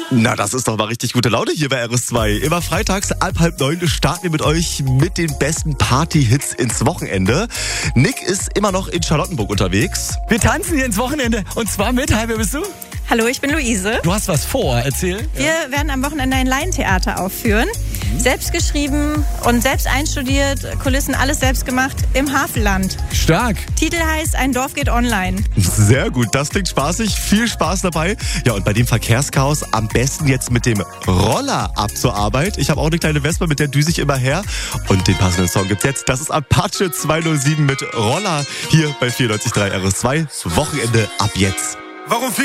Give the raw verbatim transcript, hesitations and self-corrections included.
Na, das ist doch mal richtig gute Laune hier bei R S zwei. Immer freitags ab halb neun starten wir mit euch mit den besten Party-Hits ins Wochenende. Nick ist immer noch in Charlottenburg unterwegs. Wir tanzen hier ins Wochenende und zwar mit, hi, wer bist du? Hallo, ich bin Luise. Du hast was vor, erzähl. Wir ja. werden am Wochenende ein Laientheater aufführen. Mhm. Selbst geschrieben und selbst einstudiert, Kulissen, alles selbst gemacht im Havelland. Stark. Titel heißt Ein Dorf geht online. Sehr gut, das klingt spaßig, viel Spaß dabei. Ja, und bei dem Verkehrschaos am besten jetzt mit dem Roller ab zur Arbeit. Ich habe auch eine kleine Vespa, mit der düse ich immer her. Und den passenden Song gibt's jetzt. Das ist Apache zweihundertsieben mit Roller hier bei vierundneunzig Komma drei R S zwei. Wochenende ab jetzt. Warum